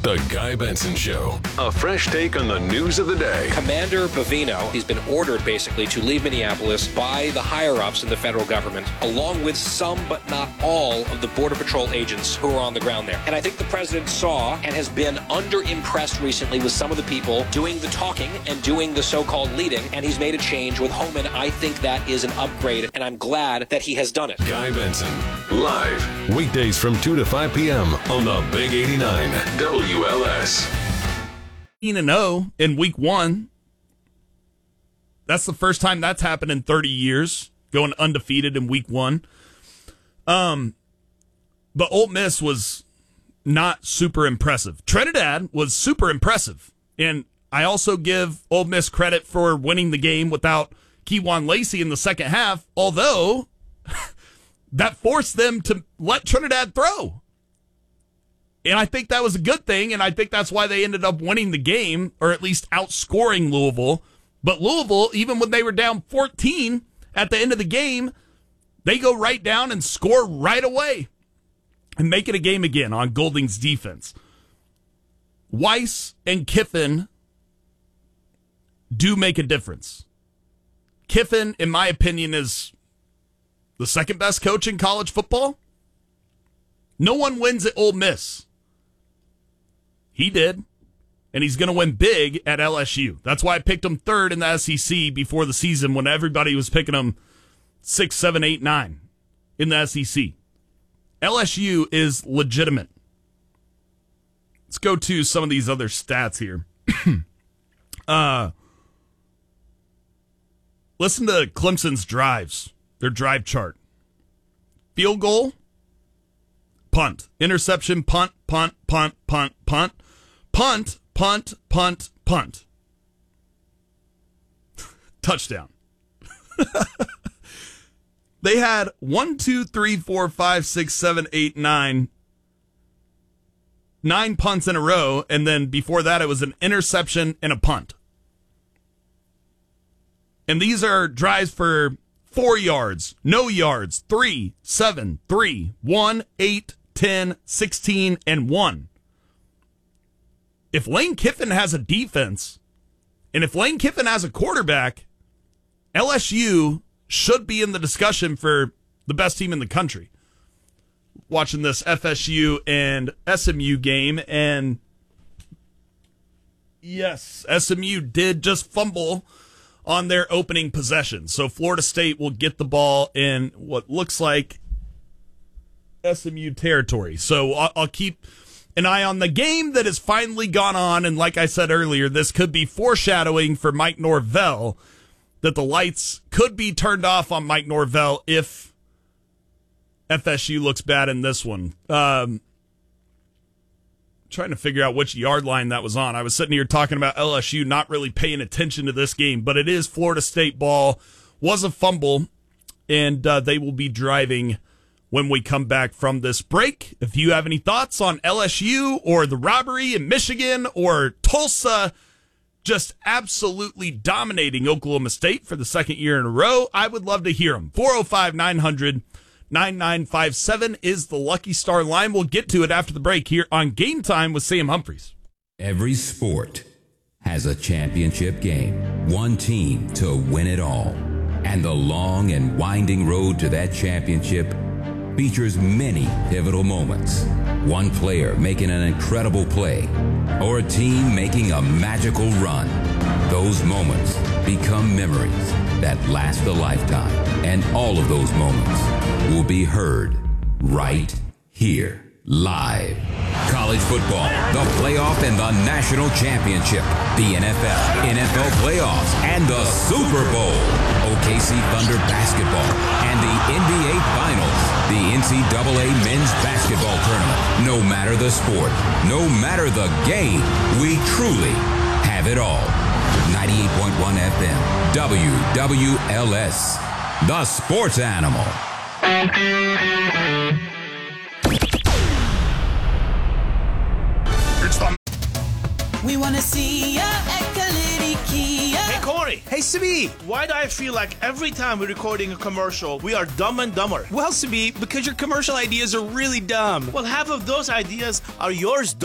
The Guy Benson Show. A fresh take on the news of the day. Commander Bovino, he's been ordered basically to leave Minneapolis by the higher-ups in the federal government, along with some but not all of the Border Patrol agents who are on the ground there. And I think the president saw and has been under-impressed recently with some of the people doing the talking and doing the so-called leading, and he's made a change with Homan. I think that is an upgrade, and I'm glad that he has done it. Guy Benson, live, weekdays from 2 to 5 p.m. on the Big 89 WLS. 0 in week one. That's the first time that's happened in 30 years, going undefeated in week one. But Ole Miss was not super impressive. Trinidad was super impressive. And I also give Ole Miss credit for winning the game without Kewan Lacey in the second half, although that forced them to let Trinidad throw. And I think that was a good thing, and I think that's why they ended up winning the game, or at least outscoring Louisville. But Louisville, even when they were down 14 at the end of the game, they go right down and score right away and make it a game again on Golding's defense. Weiss and Kiffin do make a difference. Kiffin, in my opinion, is the second best coach in college football. No one wins at Ole Miss. He did, and he's going to win big at LSU. That's why I picked him third in the SEC before the season when everybody was picking him 6, 7, 8, 9 in the SEC. LSU is legitimate. Let's go to some of these other stats here. Listen to Clemson's drives, their drive chart. Field goal, punt. Interception, punt, punt, punt, punt, punt. Punt, punt, punt, punt. Touchdown. They had 1, 2, 3, 4, 5, 6, 7, 8, 9 punts in a row, and then before that it was an interception and a punt. And these are drives for 4 yards, no yards, 3, 7, 3, 1, 8, 10, 16, and 1. If Lane Kiffin has a defense, and if Lane Kiffin has a quarterback, LSU should be in the discussion for the best team in the country. Watching this FSU and SMU game, and yes, SMU did just fumble on their opening possession. So Florida State will get the ball in what looks like SMU territory. So I'll keep an eye on the game that has finally gone on, and like I said earlier, this could be foreshadowing for Mike Norvell, that the lights could be turned off on Mike Norvell if FSU looks bad in this one. Trying to figure out which yard line that was on. I was sitting here talking about LSU not really paying attention to this game, but it is Florida State ball. Was a fumble, and they will be driving when we come back from this break. If you have any thoughts on LSU or the robbery in Michigan or Tulsa just absolutely dominating Oklahoma State for the second year in a row, I would love to hear them. 405-900-9957 is the Lucky Star line. We'll get to it after the break here on Game Time with Sam Humphreys. Every sport has a championship game, one team to win it all. And the long and winding road to that championship features many pivotal moments. One player making an incredible play, or a team making a magical run. Those moments become memories that last a lifetime. And all of those moments will be heard right here, live. College football, the playoff and the national championship, the NFL playoffs, and the Super Bowl, OKC Thunder basketball, and the NBA Finals, the NCAA men's basketball tournament. No matter the sport, no matter the game, we truly have it all. 98.1 FM, WWLS, the sports animal. We want to see ya at Kalidi Kia. Hey, Corey. Hey, Sabi. Why do I feel like every time we're recording a commercial, we are dumb and dumber? Well, Sabi, because your commercial ideas are really dumb. Well, half of those ideas are yours,